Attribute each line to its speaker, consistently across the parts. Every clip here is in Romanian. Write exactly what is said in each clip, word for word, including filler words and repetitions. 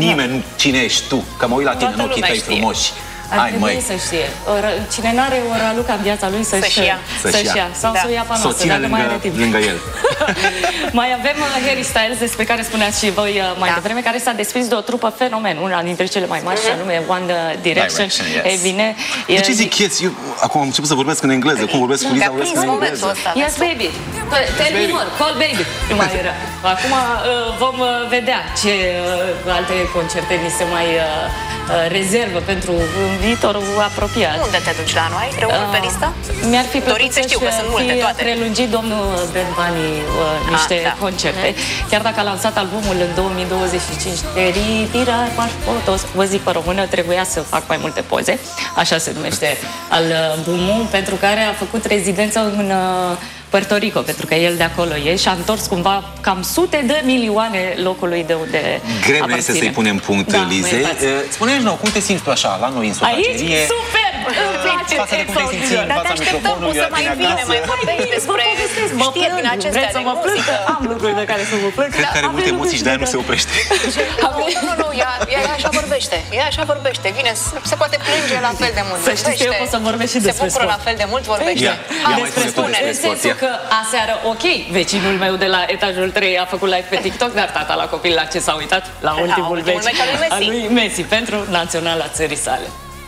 Speaker 1: nimeni cine ești tu, că mă uit la tine în ochii tăi frumoși.
Speaker 2: Ar trebui să știe. Cine n-are o Raluca în viața lui să-și ia. Să-și ia. Sau să o ia pe noastră, dacă mai are timp.
Speaker 1: Lângă el.
Speaker 2: Mai avem Harry Styles, despre care spuneați și voi mai devreme, care s-a desprins de o trupă fenomen, una dintre cele mai mari, și anume One Direction. Ei bine...
Speaker 1: De ce zic yes? Eu acum am început să vorbesc în engleză. Cum vorbesc cu Liza, vorbesc în engleză.
Speaker 2: Yes, baby. Tell me more. Call baby. Nu mai era. Acum vom vedea ce alte concerte ni se mai rezervă pentru viitorul apropiat.
Speaker 3: Unde te duci la noi? Reunul pe listă?
Speaker 2: Mi-ar fi plăcut să
Speaker 3: știu că sunt multe, toate.
Speaker 2: prelungit domnul Bad Bunny uh, niște ah, da. concerte. Chiar dacă a lansat albumul în două mii douăzeci și cinci, Teritira Fotos, vă zic pe română, trebuia să fac mai multe poze. Așa se numește albumul, pentru care a făcut rezidență în uh, Puerto Rico, pentru că el de acolo e și a întors cumva cam sute de milioane locului de unde
Speaker 1: greu ne este să-i punem punct, da, Lize. Spune-și nou, cum te simți tu așa, la noi în sofagerie?
Speaker 2: Aici, super! Îmi place!
Speaker 1: Față de cum te simți în fața microfonului,
Speaker 3: să mai vină, mai vorbești despre știri din acestea de muzică.
Speaker 2: Am lucruri de care să mă plâng.
Speaker 1: Cred că are multe emoții și de-aia nu se oprește.
Speaker 3: Nu, nu, nu, ea așa vorbește. Ea așa vorbește. Vine, se poate plânge la fel de mult.
Speaker 2: Să știți că eu pot să vorbesc și despre sport.
Speaker 3: Se bucură la fel de mult, vorbește.
Speaker 2: Despre sport. În sensul că aseară, ok, vecinul meu de la etajul trei a făcut live pe TikTok, dar tata la copil la ce s-a uitat? La ultimul meci al lui Messi pentru naționala țării sale.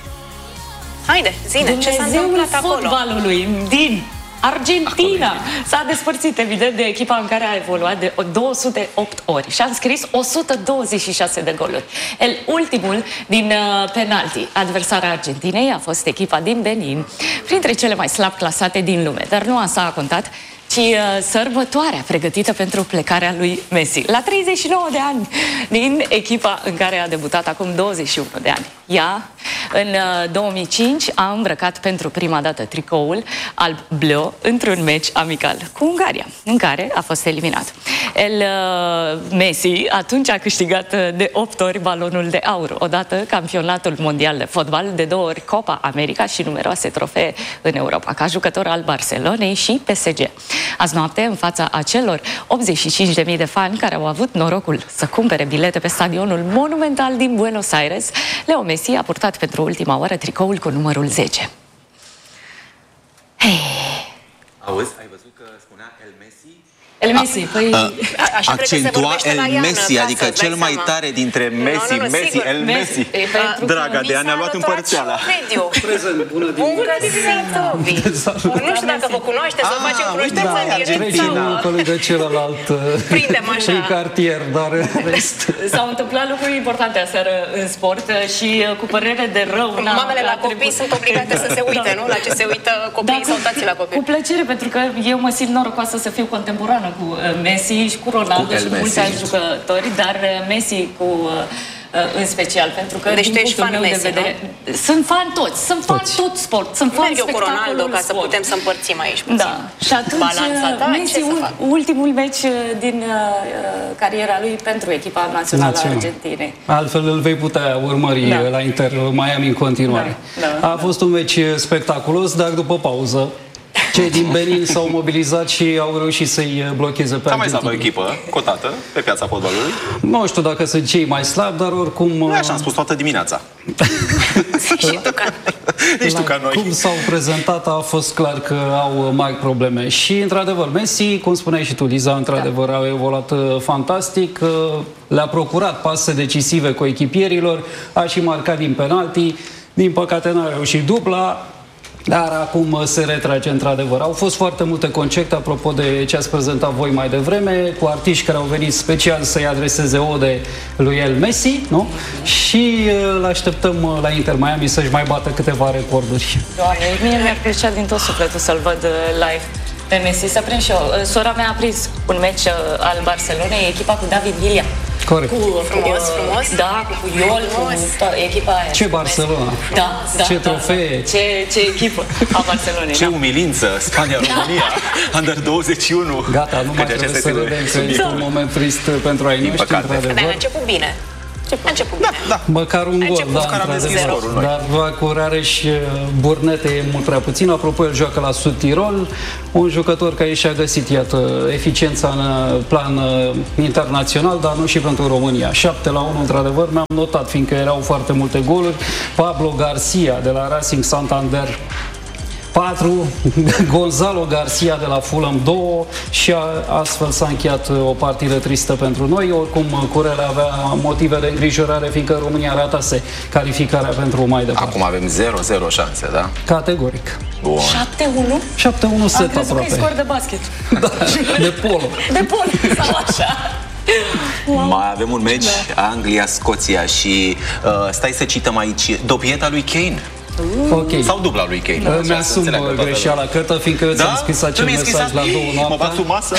Speaker 3: Haide, zine, ce s-a întâmplat acolo?
Speaker 2: Fotbalului din Argentina s-a despărțit, evident, de echipa în care a evoluat de două sute opt ori și a înscris o sută douăzeci și șase de goluri. El, ultimul din uh, penalti, adversarea Argentinei, a fost echipa din Benin, printre cele mai slab clasate din lume, dar nu asta a contat, ci uh, sărbătoarea pregătită pentru plecarea lui Messi. La treizeci și nouă de ani din echipa în care a debutat acum douăzeci și unu de ani. Ea, în uh, două mii cinci, a îmbrăcat pentru prima dată tricoul alb-bleu într-un meci amical cu Ungaria, în care a fost eliminat. El, uh, Messi, atunci a câștigat de opt ori balonul de aur, odată campionatul mondial de fotbal, de două ori Copa America și numeroase trofee în Europa, ca jucător al Barcelonei și P S G. Azi noapte, în fața acelor optzeci și cinci de mii de fani care au avut norocul să cumpere bilete pe stadionul monumental din Buenos Aires, Leo Messi a purtat pentru ultima oară tricoul cu numărul zece. Hey.
Speaker 1: Auzi, ai văzut că spunea El Messi?
Speaker 2: El Messi, păi...
Speaker 1: Accentua El Messi, adică cel mai tare dintre Messi, Messi, El Messi. Draga de a ne-a luat împărțeala.
Speaker 4: Prezent, bună dimineața.
Speaker 3: Bun găsit, Tobi. Nu știu dacă vă cunoaște, să facem cunoștință în direct.
Speaker 4: Unul de celălalt prin cartier, dar rest.
Speaker 2: S-au întâmplat lucruri importante aseară în sport și cu părere de rău...
Speaker 3: Mamele la copii sunt obligate să se uite, nu? La ce se uită copiii sau tații la copii.
Speaker 2: Cu plăcere, pentru că eu mă simt norocoasă să fiu contemporană cu Messi și cu Ronaldo cu și cu mulți alți jucători, dar Messi cu în special, pentru că
Speaker 3: deci
Speaker 2: din
Speaker 3: tu ești fan
Speaker 2: meu
Speaker 3: Messi,
Speaker 2: de vedere, nu? Sunt fan toți, sunt fan toți. tot sport, sunt fan
Speaker 3: eu cu Ronaldo ca să putem să împărțim aici puțin.
Speaker 2: Da. Și atunci ta, Messi, ultimul meci din uh, cariera lui pentru echipa națională a Argentinei.
Speaker 4: Altfel îl vei putea urmări da. la Inter Miami în continuare. Da. Da. A fost un meci spectaculos, dar după pauză cei din Benin s-au mobilizat și au reușit să-i blocheze pe
Speaker 1: Argentina. Mai slabă echipă, cotată, pe piața fotbalului.
Speaker 4: Nu știu dacă sunt cei mai slabi, dar oricum...
Speaker 1: Nu, așa am spus toată dimineața.
Speaker 3: Și tu ca
Speaker 1: Nici tu ca noi.
Speaker 4: Cum s-au prezentat, a fost clar că au mari probleme. Și, într-adevăr, Messi, cum spuneai și tu, Liza, într-adevăr, a evoluat fantastic. Le-a procurat pase decisive cu echipierilor, a și marcat din penalti. Din păcate n-a reușit dubla. Dar acum se retrage într-adevăr. Au fost foarte multe concerte, apropo de ce ați prezentat voi mai devreme, cu artiști care au venit special să-i adreseze ode lui El Messi, nu? Și îl așteptăm la Inter Miami să-și mai bată câteva recorduri.
Speaker 2: Doamne, mie mi-ar plăcea din tot sufletul să-l văd live pe Messi, să prind și eu. Sora mea a prins un meci al Barcelonei, echipa cu David Villa.
Speaker 4: Corect.
Speaker 2: Cu,
Speaker 3: frumos, frumos.
Speaker 2: Da, cu Puyol, cu echipa aia.
Speaker 4: Ce Barcelona.
Speaker 2: Da, da.
Speaker 4: Ce trofee.
Speaker 2: Da, da. Ce, ce echipă a Barcelonei.
Speaker 1: Ce da. umilință, Spania-România, Under douăzeci și unu.
Speaker 4: Gata, nu mai trebuie să vedem că este un moment trist pentru ai noștri, într-adevăr.
Speaker 3: Dar a început bine. A început
Speaker 1: da, da.
Speaker 4: Măcar un gol, da, dar Vacurare și Burnete e mult prea puțin. Apropo, el joacă la Sud Tirol, un jucător care și-a găsit, iată, eficiența în plan internațional, dar nu și pentru România. șapte la unu, într-adevăr, mi-am notat, fiindcă erau foarte multe goluri. Pablo Garcia de la Racing Santander patru, Gonzalo Garcia de la Fulham doi și astfel s-a încheiat o partidă tristă pentru noi. Oricum, Curele avea motive de îngrijorare, fiindcă România ratase calificarea pentru mai departe.
Speaker 1: Acum avem zero zero șanse, da?
Speaker 4: Categoric.
Speaker 1: Bun.
Speaker 2: șapte unu?
Speaker 4: șapte unu set aproape.
Speaker 2: Am crezut că e scor de basket.
Speaker 4: Da, de polo.
Speaker 2: De polo, sau așa.
Speaker 1: Wow. Mai avem un meci, da. Anglia-Scoția și uh, stai să cităm aici, dopieta lui Kane.
Speaker 4: Okay.
Speaker 1: Sau dubla lui Kane.
Speaker 4: Îmi asum greșeala, Cătă, fiindcă eu ți-am scris acel mesaj la două noapte.
Speaker 1: Mă bat sub masă?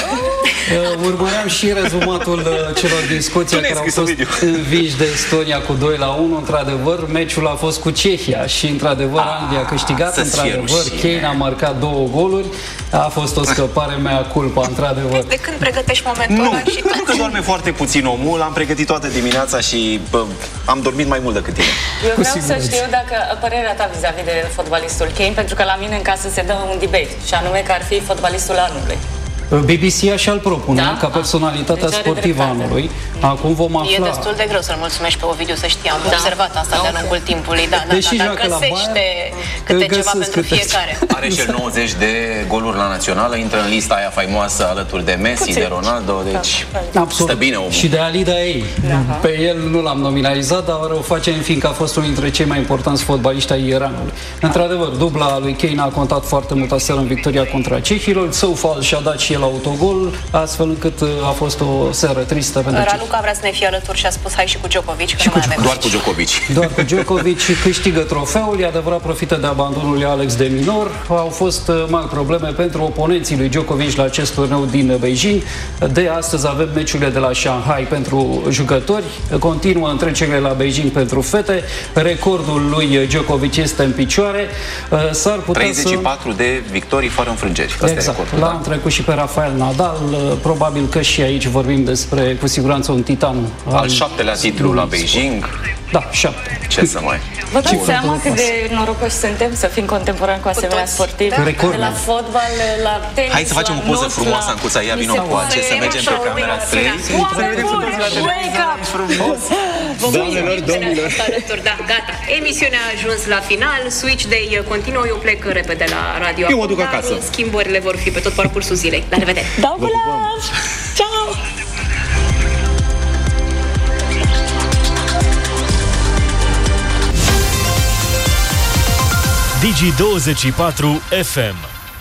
Speaker 4: Urmăream și rezumatul celor din Scoția care au fost învinși de Estonia cu doi la unu. Într-adevăr, meciul a fost cu Cehia și, într-adevăr, Anglia a câștigat. Într-adevăr, Kane a marcat două goluri. A fost o scăpare mea culpa, într-adevăr.
Speaker 3: De când pregătești momentul ăla?
Speaker 1: Nu, pentru că doarme foarte puțin omul. Am pregătit toată dimineața și bă, am dormit mai mult decât tine.
Speaker 2: Eu vreau să știu dacă părerea ta vis-a-vis de fotbalistul Kane, pentru că la mine în casă se dă un debate, și anume că ar fi fotbalistul anului.
Speaker 4: B B C așa îl propune, da? Ca personalitatea deci sportivă anului. Acum vom afla.
Speaker 3: E destul de greu să-l mulțumești pe Ovidiu, să știi. Am da. observat asta da. de-a lungul timpului. Da, da,
Speaker 4: Deși
Speaker 3: da, dar găsește câte ceva pentru câte fiecare.
Speaker 1: Are și el nouăzeci de goluri la națională, intră în lista aia faimoasă alături de Messi, puțin. De Ronaldo, deci
Speaker 4: absolut.
Speaker 1: Stă bine omul.
Speaker 4: Și de Ali Daei. Da. Pe el nu l-am nominalizat, dar o facem fiindcă a fost unul dintre cei mai importanți fotbaliști ai Iranului. Într-adevăr, dubla lui Kane a contat foarte mult aseară în victoria contra cehilor. Soufal și-a dat și el autogol, astfel încât a fost o seară tristă pentru cehi.
Speaker 3: Raluca vrea să ne fie alături și a spus hai și cu Djokovic.
Speaker 1: Și cu, doar cu Djokovic.
Speaker 4: Doar cu Djokovic câștigă trofeul, e adevărat, profită de abandonul lui Alex de Minor. Au fost mari probleme pentru oponenții lui Djokovic la acest turneu din Beijing. De astăzi avem meciurile de la Shanghai pentru jucători, continuă întrecerile la Beijing pentru fete, recordul lui Djokovic este în picioare. S-ar putea
Speaker 1: treizeci și patru să... de victorii fără înfrângeri. Asta
Speaker 4: exact, l-am da? trecut și pe Rafael Nadal. Probabil că și aici vorbim despre, cu siguranță, un titan.
Speaker 1: Al, al șaptelea titlu la Beijing.
Speaker 4: Da, șapte.
Speaker 1: Ce să mai...
Speaker 2: Vă dați seama cât de norocoși suntem să fim contemporani cu asemenea sportivi?
Speaker 4: Da.
Speaker 2: De la fotbal, la tenis,
Speaker 1: hai să facem o poză frumoasă, Ancuța, ia vino coace, să mergem pe camera trei.
Speaker 2: Oameni buni, wake up!
Speaker 1: Doamnelor, domnilor.
Speaker 3: Da, gata. Emisiunea a ajuns la final, Switch Day continuă, eu plec repede la radio.
Speaker 1: Eu mă duc acasă.
Speaker 3: Schimbările vor fi pe tot parcursul zilei. La revedere!
Speaker 2: Dau cu lav! Ciao!
Speaker 5: Digi douăzeci și patru F M.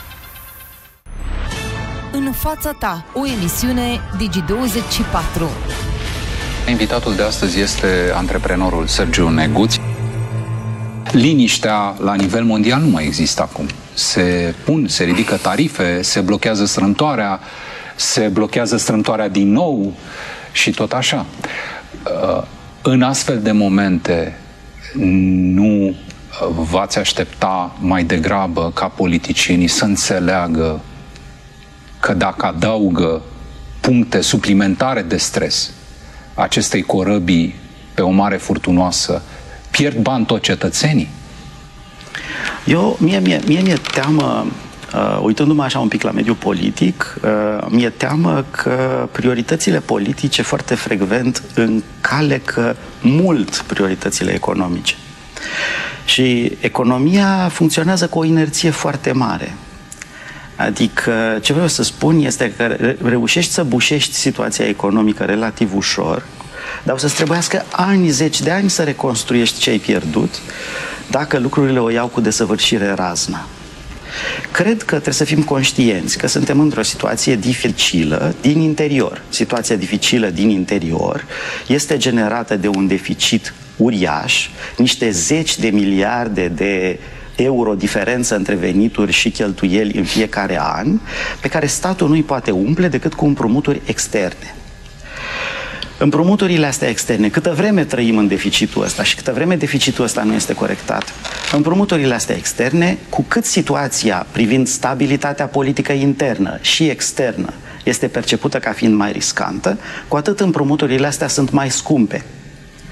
Speaker 6: În fața ta, o emisiune Digi douăzeci și patru.
Speaker 7: Invitatul de astăzi este antreprenorul Sergiu Neguț. Liniștea la nivel mondial nu mai există acum. Se pun, se ridică tarife, se blochează strâmtoarea, se blochează strâmtoarea din nou și tot așa. În astfel de momente nu v-ați aștepta mai degrabă ca politicienii să înțeleagă că dacă adaugă puncte suplimentare de stres acestei corăbii pe o mare furtunoasă, pierd bani tot cetățenii?
Speaker 8: Eu, mie, mie, mie mi-e teamă, uh, uitându-mă așa un pic la mediul politic, uh, mi-e teamă că prioritățile politice foarte frecvent încalecă mult prioritățile economice. Și economia funcționează cu o inerție foarte mare. Adică, ce vreau să spun este că reușești să bușești situația economică relativ ușor, dar o să-ți trebuiască ani, zeci de ani să reconstruiești ce ai pierdut, dacă lucrurile o iau cu desăvârșire razna. Cred că trebuie să fim conștienți că suntem într-o situație dificilă din interior. Situația dificilă din interior este generată de un deficit uriaș, niște zeci de miliarde de euro diferență între venituri și cheltuieli în fiecare an, pe care statul nu îi poate umple decât cu împrumuturi externe. Împrumuturile astea externe, câtă vreme trăim în deficitul ăsta și câtă vreme deficitul ăsta nu este corectat, împrumuturile astea externe, cu cât situația privind stabilitatea politică internă și externă este percepută ca fiind mai riscantă, cu atât împrumuturile astea sunt mai scumpe.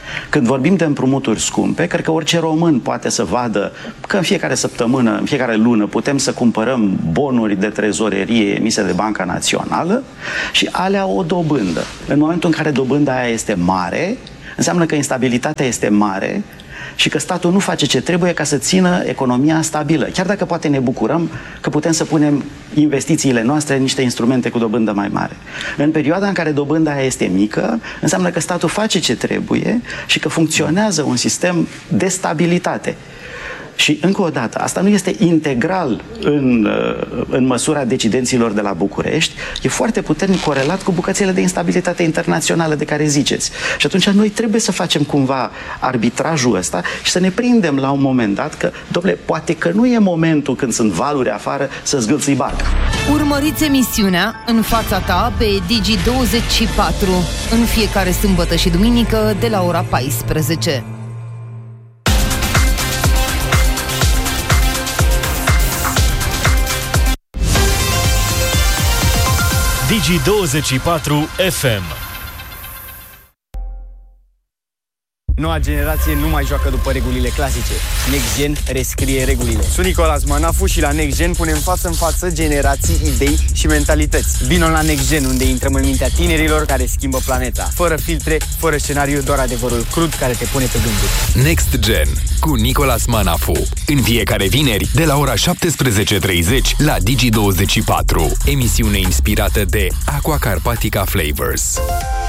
Speaker 8: Când vorbim de împrumuturi scumpe, cred că orice român poate să vadă că în fiecare săptămână, în fiecare lună, putem să cumpărăm bonuri de trezorerie emise de Banca Națională și alea o dobândă. În momentul în care dobânda aia este mare, înseamnă că instabilitatea este mare și că statul nu face ce trebuie ca să țină economia stabilă. Chiar dacă poate ne bucurăm că putem să punem investițiile noastre în niște instrumente cu dobândă mai mare. În perioada în care dobânda aia este mică, înseamnă că statul face ce trebuie și că funcționează un sistem de stabilitate. Și, încă o dată, asta nu este integral în, în măsura decidenților de la București, e foarte puternic corelat cu bucățele de instabilitate internațională de care ziceți. Și atunci noi trebuie să facem cumva arbitrajul ăsta și să ne prindem la un moment dat că, dom'le, poate că nu e momentul când sunt valuri afară să zgâlții barca.
Speaker 6: Urmăriți emisiunea În fața ta pe Digi douăzeci și patru în fiecare sâmbătă și duminică de la ora paisprezece.
Speaker 5: Digi douăzeci și patru F M.
Speaker 9: Noua generație nu mai joacă după regulile clasice. Next Gen rescrie regulile. Sunt Nicolas Manafu și la Next Gen punem față în față generații, idei și mentalități. Vino la Next Gen, unde intrăm în mintea tinerilor care schimbă planeta. Fără filtre, fără scenariu, doar adevărul crud care te pune pe gânduri.
Speaker 10: Next Gen cu Nicolas Manafu. În fiecare vineri, de la ora șaptesprezece treizeci la Digi douăzeci și patru. Emisiune inspirată de Aqua Carpatica Flavors.